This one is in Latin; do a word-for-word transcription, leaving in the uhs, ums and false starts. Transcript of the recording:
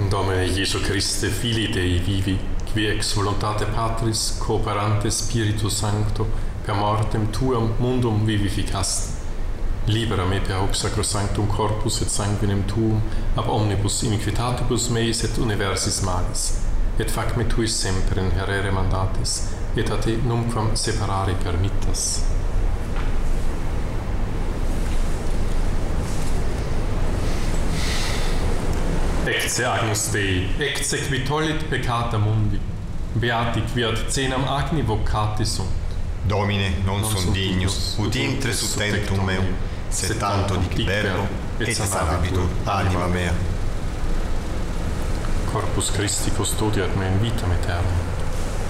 Domine Iesu Christe, Filii Dei vivi, qui ex voluntate Patris, cooperante Spiritus Sancto, per mortem Tuam mundum vivificasti. Libera me per hoc sacrosanctum corpus et sanguinem Tuum, ab omnibus iniquitatibus meis et universis malis, et fac me tuis semper in herere mandatis, et a te numquam separare permittas. Ecce Agnus Dei, ecce qui tollit peccata mundi, beati qui ad cenam agni vocati sunt. Domine, non, non sunt dignus, ut intre sub tentum meum, sed tanto dic verbo, et sanabitur anima mea. Corpus Christi custodiat me in vitam aeternam.